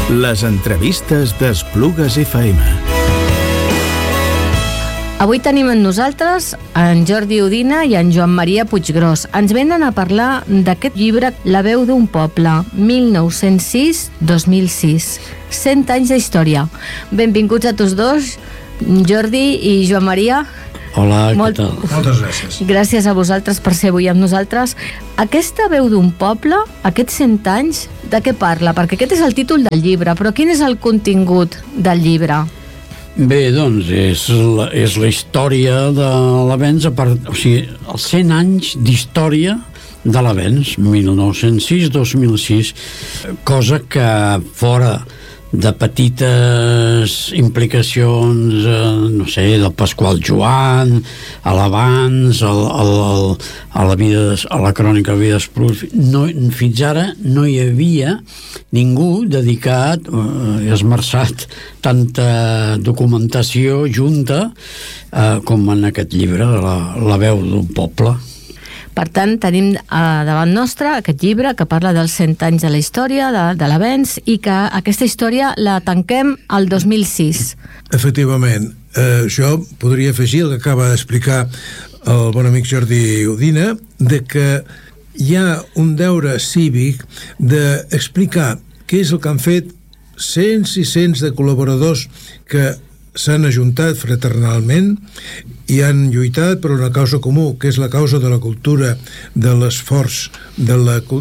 Les entrevistes d'Esplugues FM. Avui tenim amb nosaltres en Jordi Udina i en Joan Maria Puiggròs. Ens venen a parlar d'aquest llibre La veu d'un poble, 1906-2006. 100 anys d'història. Benvinguts a tots dos, Jordi i Joan Maria. Hola, què tal? Moltes gràcies. Gràcies a vosaltres per ser avui amb nosaltres. Aquesta veu d'un poble, aquests 100 anys, de què parla? Perquè aquest és el títol del llibre, però quin és el contingut del llibre? Bé, doncs, és la història de l'avenç, o sigui, els 100 anys d'història de l'avenç, 1906-2006, cosa que fora de petites implicacions, no sé, del Pasqual Joan, a l'abans, a la crònica de vida d'Esplugues, fins ara no hi havia ningú dedicat, esmerçat tanta documentació junta com en aquest llibre, La veu d'un poble. Per tant, tenim davant nostre aquest llibre que parla dels 100 anys de la història, de l'avenç, i que aquesta història la tanquem al 2006. Efectivament. Jo podria afegir el que acaba d'explicar el bon amic Jordi Udina, de que hi ha un deure cívic d'explicar què és el que han fet cents i cents de col·laboradors que s'han ajuntat fraternalment i han lluitat per una causa comú, que és la causa de la cultura, de l'esforç, de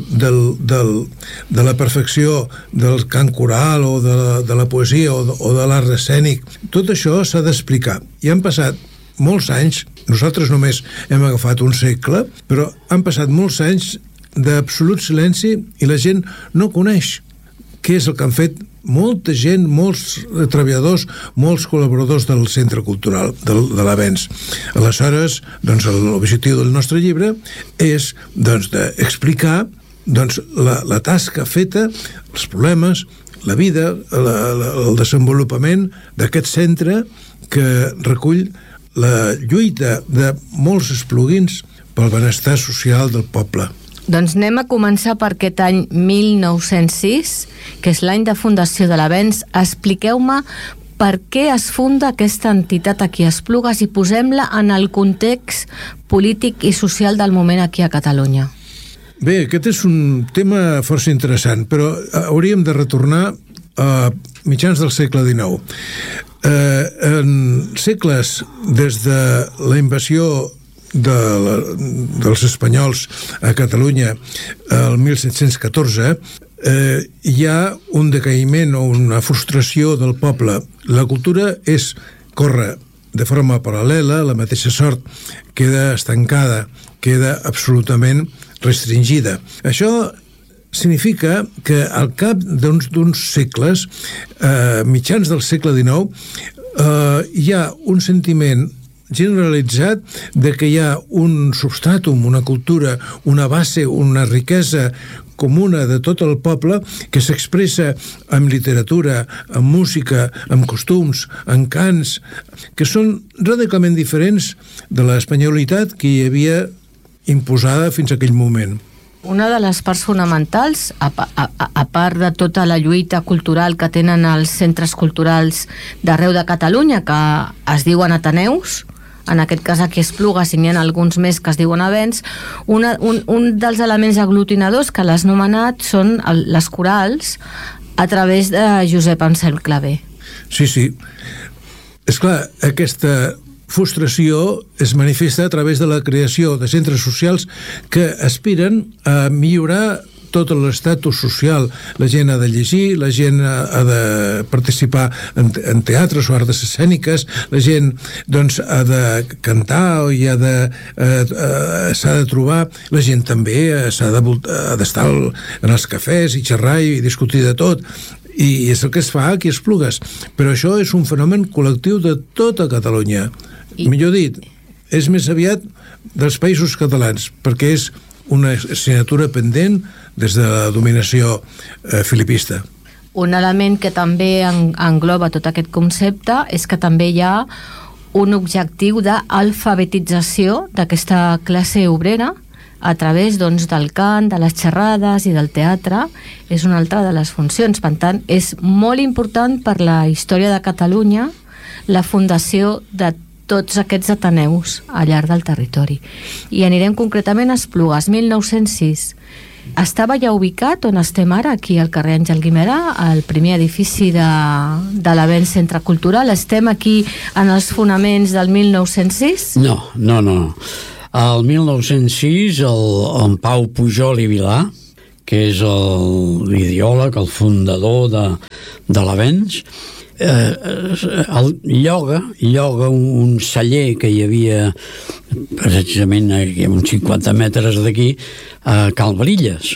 la perfecció del cant coral o de la poesia o de l'art escènic. Tot això s'ha d'explicar. I han passat molts anys, nosaltres només hem agafat un segle, però han passat molts anys d'absolut silenci i la gent no coneix què és el que han fet molta gent, molts treballadors, molts col·laboradors del Centre Cultural de l'Avenç. Aleshores, doncs, l'objectiu del nostre llibre és d'explicar la tasca feta, els problemes, la vida, el desenvolupament d'aquest centre que recull la lluita de molts espluguins pel benestar social del poble. Doncs anem a començar per aquest any 1906, que és l'any de fundació de l'Avenç. Expliqueu-me per què es funda aquesta entitat aquí a Esplugues i posem-la en el context polític i social del moment aquí a Catalunya. Bé, aquest és un tema força interessant, però hauríem de retornar a mitjans del segle XIX. En segles des de la invasió dels espanyols a Catalunya el 1714 hi ha un decaïment o una frustració del poble. La cultura corre de forma paral·lela, la mateixa sort, queda estancada, queda absolutament restringida. Això significa que al cap d'uns segles, mitjans del segle XIX, hi ha un sentiment generalitzat de que hi ha un substratum, una cultura, una base, una riquesa comuna de tot el poble que s'expressa en literatura, en música, en costums, en cants, que són radicalment diferents de l'espanyolitat que hi havia imposada fins a aquell moment. Una de les parts fonamentals, a part de tota la lluita cultural que tenen els centres culturals d'arreu de Catalunya, que es diuen Ateneus, en aquest cas aquí a Esplugues, i n'hi ha alguns més que es diuen Avenç, un dels elements aglutinadors que l'has nomenat són les corals a través de Josep Anselm Clavé. Sí. Esclar, aquesta frustració es manifesta a través de la creació de centres socials que aspiren a millorar tot l'estatus social. La gent ha de llegir, la gent ha de participar en teatres o arts escèniques, la gent ha de cantar i s'ha de trobar, la gent també ha d'estar en els cafès i xerrar i discutir de tot, i és el que es fa aquí a Esplugues. Però això és un fenomen col·lectiu de tota Catalunya. Millor dit, és més aviat dels països catalans, perquè és una assignatura pendent des de la dominació filipista. Un element que també engloba tot aquest concepte és que també hi ha un objectiu d'alfabetització d'aquesta classe obrera a través doncs, del cant, de les xerrades i del teatre. És una altra de les funcions. Per tant, és molt important per la història de Catalunya la fundació de tots aquests ateneus al llarg del territori. I anirem concretament a Esplugues, 1906. Estava ja ubicat on estem ara, aquí al carrer Àngel Guimerà, el primer edifici de l'Avenç Centre Cultural. Estem aquí en els fonaments del 1906? No. El 1906, en Pau Pujol i Vilà, que és l'ideòleg, el fundador de l'Avenç, lloga un celler que hi havia precisament a uns 50 metres d'aquí, a Cal Barilles.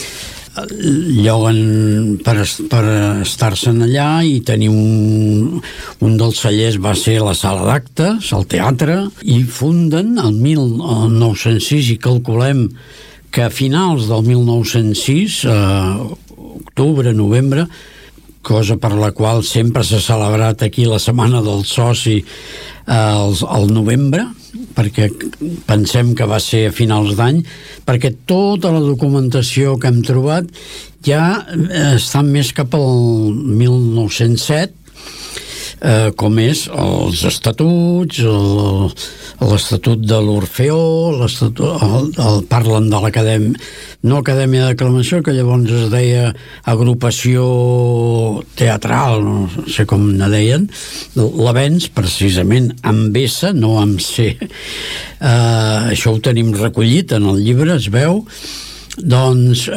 Lloguen per estar-se'n allà i tenir un dels cellers va ser la sala d'actes, el teatre, i funden el 1906 i calculem que a finals del 1906, octubre, novembre, cosa per la qual sempre s'ha celebrat aquí la Setmana del Soci al novembre, perquè pensem que va ser a finals d'any, perquè tota la documentació que hem trobat ja està més cap al 1907, com és els estatuts, l'Estatut de l'Orfeó, parlen de l'Acadèmia, no Acadèmia de Declamació, que llavors es deia Agrupació Teatral, no sé com ne deien, l'Avenç, precisament amb S, no amb C. Això ho tenim recollit en el llibre, es veu. Doncs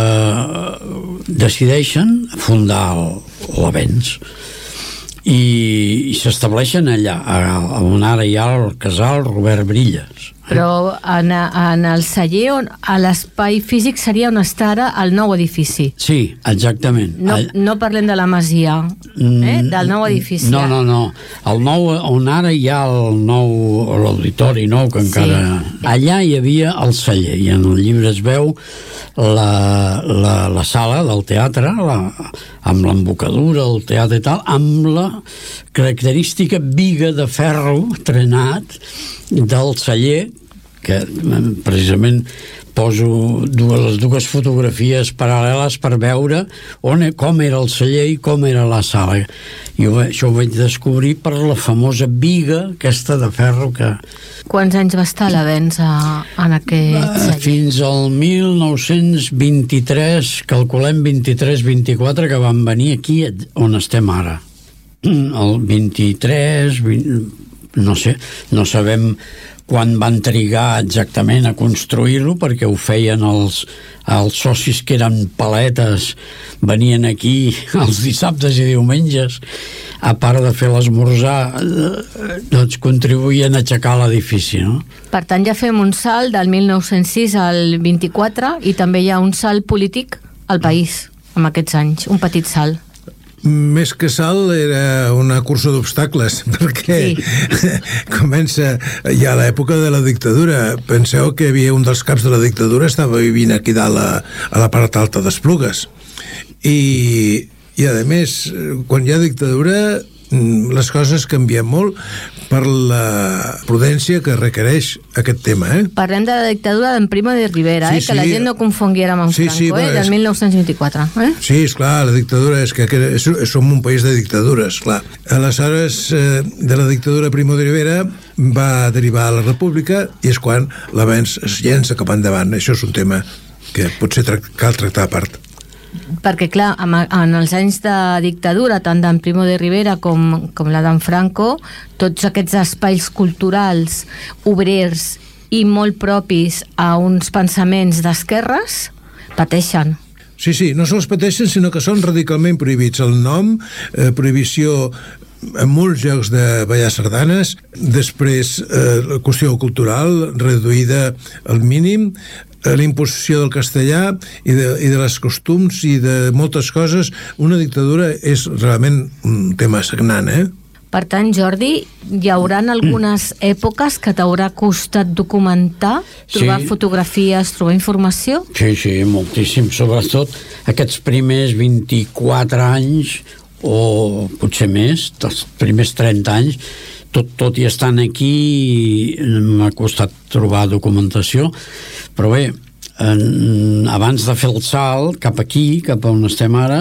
decideixen fundar l'Avenç i s'estableixen allà, on ara hi ha el casal Robert Brilles. Però en el celler, a l'espai físic seria on està ara el nou edifici. Sí, exactament. No parlem de la masia, del nou edifici. No. El nou, on ara hi ha l'auditori nou, que encara... Sí. Allà hi havia el celler, i en el llibre es veu la sala del teatre, amb l'embocadura, el teatre i tal, amb la característica biga de ferro trenat del celler, que precisament poso les dues fotografies paral·leles per veure com era el celler i com era la sala. I això ho vaig descobrir per la famosa biga aquesta de ferro que... Quants anys va estar l'Avenç en aquest celler? Fins al 1923, calculem 23-24, que van venir aquí on estem ara. El 23, no sé, no sabem quan van trigar exactament a construir-lo, perquè ho feien els socis que eren paletes, venien aquí els dissabtes i diumenges, a part de fer l'esmorzar, doncs contribuïen a aixecar l'edifici, no? Per tant, ja fem un salt del 1906 al 24 i també hi ha un salt polític al país en aquests anys, un petit salt. Més que salt era una cursa d'obstacles, perquè comença ja l'època de la dictadura. Penseu que hi havia un dels caps de la dictadura, estava vivint aquí dalt a la part alta d'Esplugues. I a més, quan hi ha dictadura, les coses canvien molt per la prudència que requereix aquest tema. Parlem de la dictadura d'en Primo de Rivera, que la gent no confongui ara amb en Franco, del 1924. Sí, esclar, la dictadura és que som un país de dictadures, clar. Aleshores, de la dictadura Primo de Rivera va derivar a la República i és quan l'Avenç es llença cap endavant. Això és un tema que potser cal tractar a part. Perquè, clar, en els anys de dictadura, tant d'en Primo de Rivera com la d'en Franco, tots aquests espais culturals obrers i molt propis a uns pensaments d'esquerres pateixen. Sí, no sols pateixen, sinó que són radicalment prohibits. El nom, prohibició en molts llocs de ballar sardanes, després la qüestió cultural reduïda al mínim, l'imposició del castellà i de les costums i de moltes coses. Una dictadura és realment un tema sagnant, Per tant, Jordi, hi haurà algunes èpoques que t'haurà costat documentar, trobar fotografies, trobar informació? Sí, moltíssim. Sobretot aquests primers 24 anys, o potser més, els primers 30 anys, tot i estant aquí m'ha costat trobar documentació, però bé, abans de fer el salt cap aquí, cap on estem ara,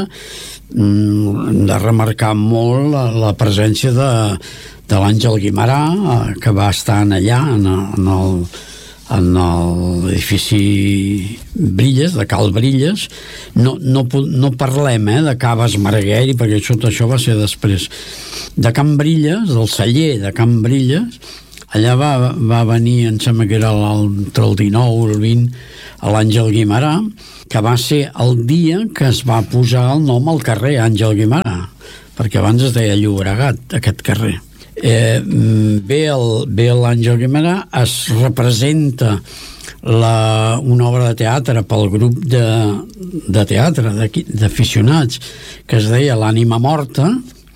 hem de remarcar molt la presència de l'Àngel Guimerà, que va estar allà en l'edifici Brilles, de Cal Brilles. No parlem de Caves Margueri, perquè tot això va ser després. De Can Brilles, del celler de Can Brilles, allà va venir, em sembla que era entre el 19 i el 20, l'Àngel Guimerà, que va ser el dia que es va posar el nom al carrer Àngel Guimerà, perquè abans es deia Llobregat, aquest carrer. Ve l'Àngel Guimerà, es representa una obra de teatre pel grup de teatre d'aficionats que es deia L'ànima morta,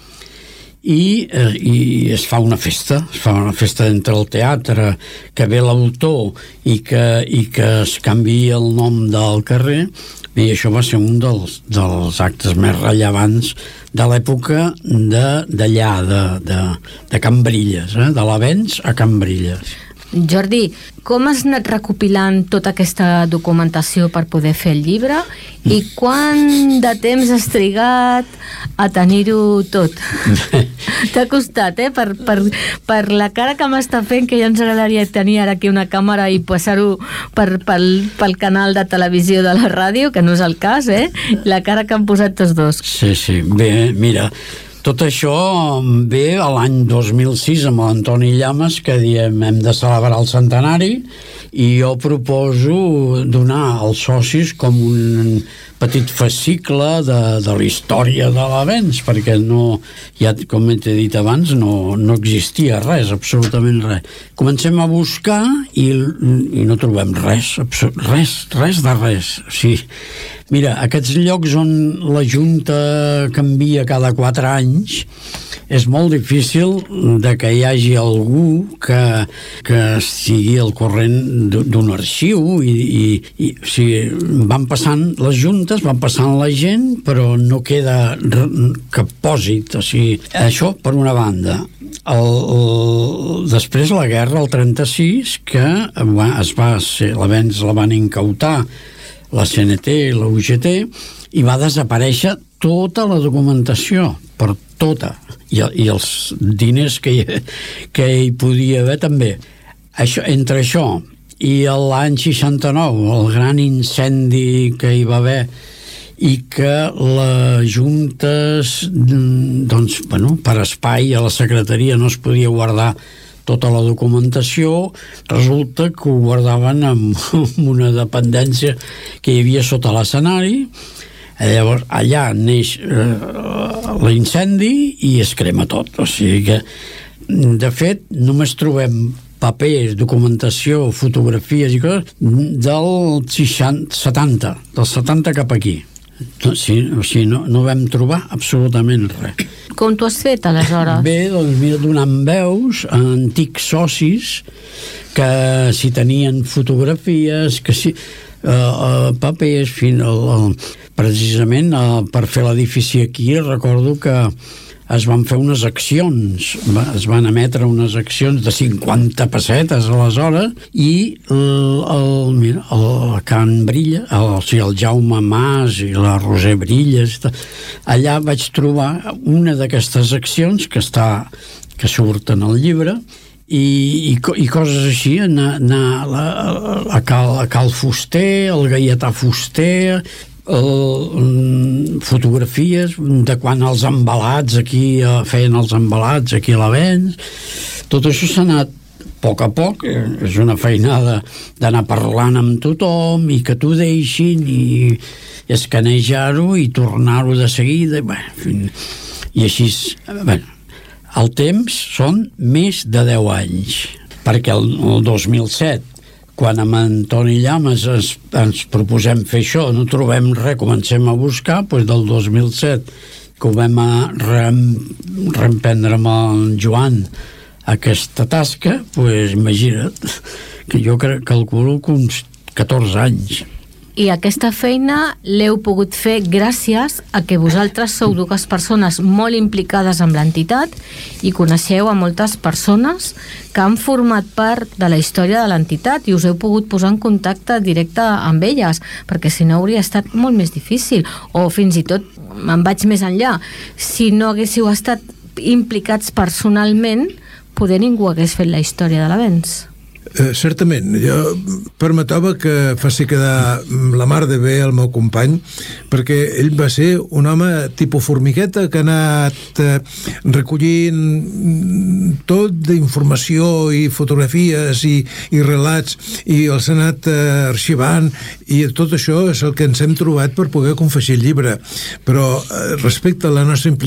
i es fa una festa entre el teatre, que ve l'autor i que es canvia el nom del carrer, i això va ser un dels actes més rellevants de l'època d'allà, de Can Brilles, de l'Avenç a Can Brilles. Jordi, com has anat recopilant tota aquesta documentació per poder fer el llibre i quant de temps has trigat a tenir-ho tot? T'ha costat, per la cara que m'està fent, que ja ens agradaria tenir ara aquí una càmera i passar-ho pel canal de televisió de la ràdio, que no és el cas, la cara que han posat tots dos. Sí, bé, mira, tot això ve a l'any 2006 amb l'Antoni Llamas, que diem hem de celebrar el centenari, i jo proposo donar als socis com un petit fascicle de la història de l'Avenç, perquè com he dit abans, no existia res, absolutament res. Comencem a buscar i no trobem res de res. Sí. Mira, aquests llocs on la Junta canvia cada 4 anys, és molt difícil de que hi hagi algú que estigui al corrent d'un arxiu i o sigui, van passant les juntes, van passant la gent, però no queda cap pòsit. O sigui, això per una banda. Després la guerra, el 36, que l'Avenç la van incautar la CNT i la UGT, i va desaparèixer tota la documentació, per tota, i els diners que hi podia haver també. Entre això i l'any 69, el gran incendi que hi va haver, i que les juntes, doncs, per espai a la secretaria no es podia guardar tota la documentació, resulta que ho guardaven amb una dependència que hi havia sota l'escenari. Llavors allà neix l'incendi i es crema tot. O sigui que, de fet, només trobem papers, documentació, fotografies i coses del 70, del 70 cap aquí. O sigui, no vam trobar absolutament res. Com t'ho has fet, aleshores? Bé, doncs mira, donant veus a antics socis que si tenien fotografies, que si papers, precisament per fer l'edifici aquí, recordo que es van fer unes accions, es van emetre unes accions de 50 pessetes aleshores, i el Can Brilla, el Jaume Mas i la Roser Brilles, allà vaig trobar una d'aquestes accions que surten al llibre, i coses així, anar a Cal Fuster, el Gaietà Fuster, fotografies de quan els embalats aquí feien els embalats aquí a l'Avenç. Tot això s'ha anat a poc, és una feinada d'anar parlant amb tothom i que t'ho deixin i escanejar-ho i tornar-ho de seguida, i així. El temps són més de 10 anys, perquè el 2007, quan amb Antoni Llamas ens proposem fer això, no trobem res, comencem a buscar, doncs del 2007, que ho vam reemprendre amb el Joan aquesta tasca, doncs imagina't, que jo calculo que uns 14 anys. I aquesta feina l'heu pogut fer gràcies a que vosaltres sou dues persones molt implicades amb l'entitat i coneixeu a moltes persones que han format part de la història de l'entitat i us heu pogut posar en contacte directe amb elles, perquè si no hauria estat molt més difícil. O fins i tot, me'n vaig més enllà, si no haguéssiu estat implicats personalment, poder ningú hagués fet la història de l'avenç. Certament, jo permetava que faci quedar la mar de bé el meu company, perquè ell va ser un home tipus formigueta que ha anat recollint tot d'informació i fotografies i relats i els ha anat arxivant, i tot això és el que ens hem trobat per poder confegir el llibre. Però respecte a la nostra